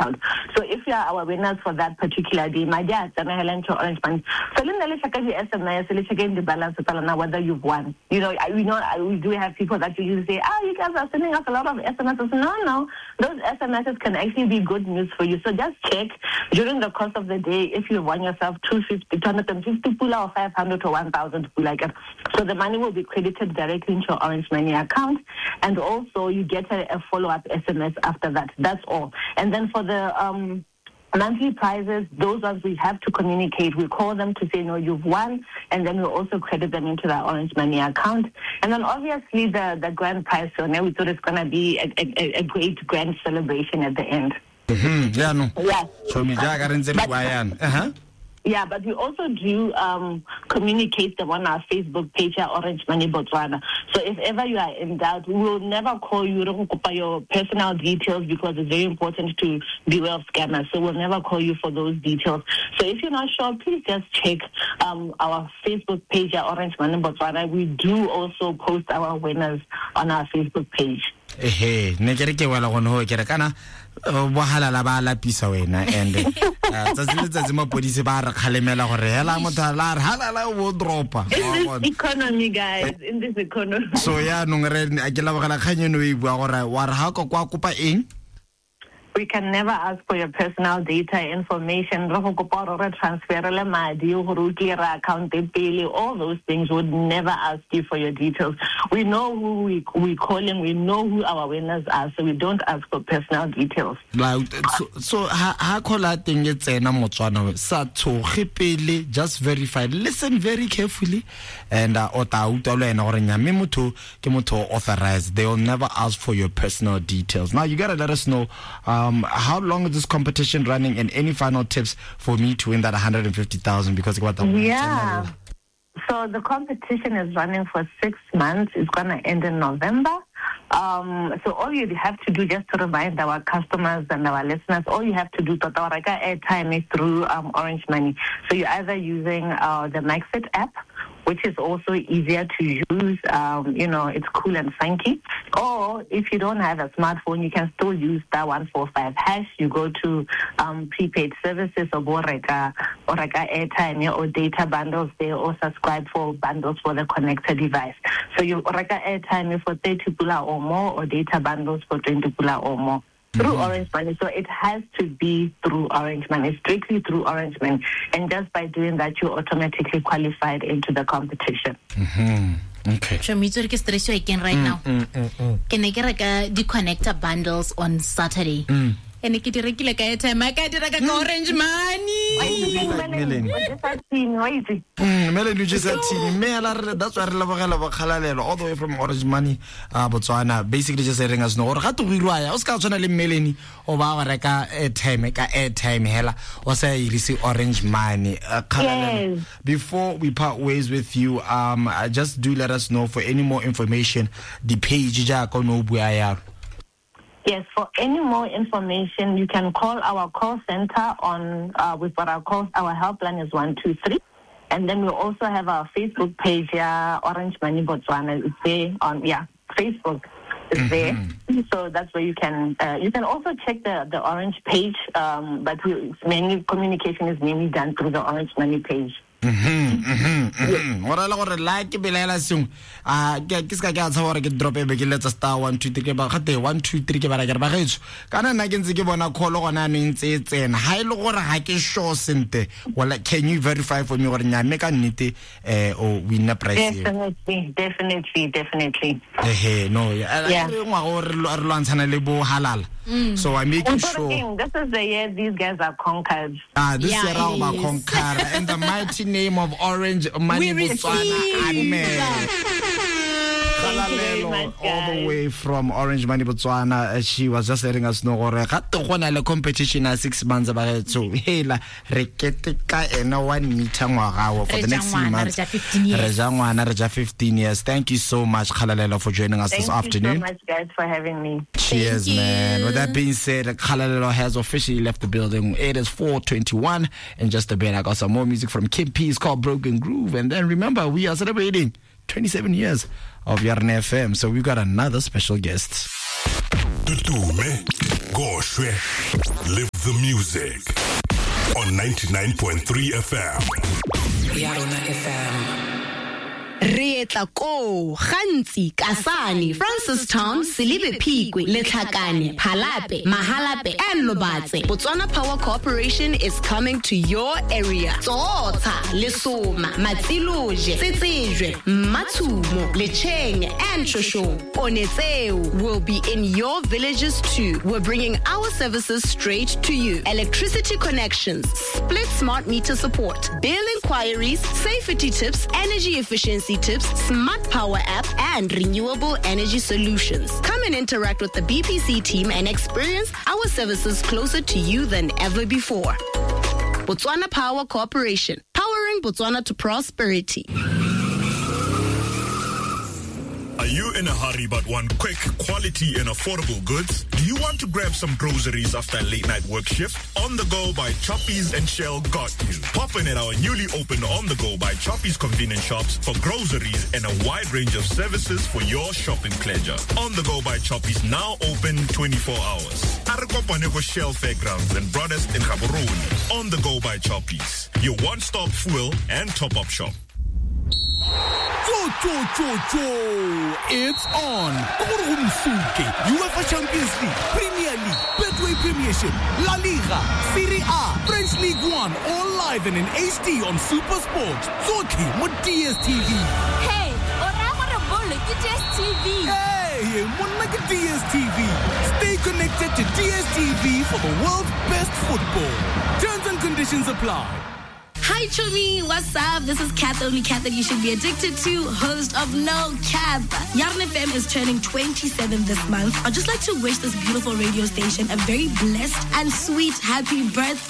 account. So if you are our winners for that particular day, my dear, Helen to Orange Money. So let's check the SMS, let's check in the balance whether you've won. We do have people that usually say, you guys are sending us a lot of SMSs. No, those SMSs can actually be good news for you. So just check during the course of the day if you won yourself 250 pula or 500 or 1,000 pula. So the money will be credited directly into your Orange Money account, and also you get a follow-up SMS after that. That's all. And then for the monthly prizes, those ones we have to communicate. We call them to say, no, you've won, and then we'll also credit them into the Orange Money account. And then obviously the grand prize, so now we thought it's going to be a great grand celebration at the end. Yeah, no. Yeah. So me Yeah, but we also do communicate them on our Facebook page at Orange Money Botswana. So if ever you are in doubt, we will never call you your personal details, because it's very important to beware of scammers. So we'll never call you for those details. So if you're not sure, please just check our Facebook page at Orange Money Botswana. We do also post our winners on our Facebook page. Ne ke re ke wala gone ho ke re kana bohalala ba la pisa wena and tsa mapodisi ba re khalemela gore hela motho la re halala wo dropa in this economy, guys, in this economy. So ya no re a ke la bogala khanyeno e bua gore wa re ha ko kwa kopa eng. We can never ask for your personal data information. Transfer account, all those things. Would never ask you for your details. We know who we call in. We know who our winners are, so we don't ask for personal details. So ha kola thing e tsena Motswana sa tsoge pele, just verify. Listen very carefully, and ota uta le na gore nyame motho ke motho authorized. They will never ask for your personal details. Now you got to let us know how long is this competition running, and any final tips for me to win that 150,000, because what the So the competition is running for 6 months. It's going to end in November. So all you have to do, just to remind our customers and our listeners, all you have to do to airtime is through Orange Money. So you're either using the MaxIt app, which is also easier to use. It's cool and funky. Or if you don't have a smartphone, you can still use *145#. You go to prepaid services or Reka airtime or data bundles there, or subscribe for bundles for the connected device. So you Reka airtime for 30 pula or more, or data bundles for 20 pula or more. Through Orange Money. So it has to be through Orange Money, strictly through Orange Money. And just by doing that, you're automatically qualified into the competition. Okay. So me to stress you again right now. Can I get the connector bundles on Saturday? And ke direkile ka airtime ka dira ka Orange Money. Melanie, you just said that's why re lebogela bokgalalelo all the way from Orange Money Botswana, basically just letting us know gore ga to irwa ya o ska tswana le Melanie o ba wa reka airtime hela o sa irisi Orange Money. Before we part ways with you, just do let us know for any more information the page ja ko no bua ya. Yes, for any more information, you can call our call center on our helpline is 123, and then we also have our Facebook page, Orange Money Botswana. It's there on Facebook. Is there, so that's where you can also check the Orange page, but mainly communication is mainly done through the Orange Money page. Ora la gore like belela seng ke ska ke tsa gore ke drop e be ke letsa *123 ke ba gate 123 ke ba ra ke ba getso kana nna ke ntse ke bona call gona ne ntse tsena ha ile gore ga ke sure sente wala can you verify for me gore nya me ka nnete o winner prize? Definitely no ngwa gore re lwantshana le bo halala. So I make sure this is the year these guys are conquered. This year are conquered in the mighty name of Orange Money Botswana. Amen. All the way from Orange Money Botswana. She was just letting us know gore ga to gona le competition 6 months ba getso hela re keteka ena 1 meter ngwagawo for the next 6 months. Re ja 15 years. Thank you so much Khalalelo for joining us this afternoon. Thank you so much guys for having me. Cheers, man. With that being said, Khalalelo has officially left the building. It is 4:21, and just a bit I got some more music from Kim P. It's called Broken Groove. And then remember, we are celebrating 27 years of Yarn FM, so we've got another special guest. the music on 99.3 FM. Yarona FM. Rietla ko, Gantsi, Kasane, Francistown, Silibe Pigwe, Letlhakane, Phalape, Mahalape, and Lobatse. Botswana Power Corporation is coming to your area. Tsotsa, Lesoma, Matsiloje, Tsetsejwe, Matsumo, Lecheng, and Shoshong. Onetseu will be in your villages too. We're bringing our services straight to you. Electricity connections, split smart meter support, bill inquiries, safety tips, energy efficiency tips, smart power app, and renewable energy solutions. Come and interact with the BPC team and experience our services closer to you than ever before. Botswana Power Corporation, powering Botswana to prosperity. Are you in a hurry but want quick, quality, and affordable goods? Do you want to grab some groceries after a late night work shift? On the Go by Choppies and Shell got you. Pop in at our newly opened On the Go by Choppies convenience shops for groceries and a wide range of services for your shopping pleasure. On the Go by Choppies now open 24 hours. Arakopaneko Shell Fairgrounds and Brothers in Gaborone. On the Go by Choppies, your one-stop fuel and top-up shop. It's on. UEFA Champions League, Premier League, Betway Premiership, La Liga, Serie A, French League 1, all live and in HD on Super Sport. Zoki with DSTV. Hey, DSTV. Hey, like DSTV. Stay connected to DSTV for the world's best football. Terms and conditions apply. Hi, Chumi. What's up? This is Kat, the only cat that you should be addicted to, host of No Cap. Yarn FM is turning 27 this month. I'd just like to wish this beautiful radio station a very blessed and sweet happy birthday.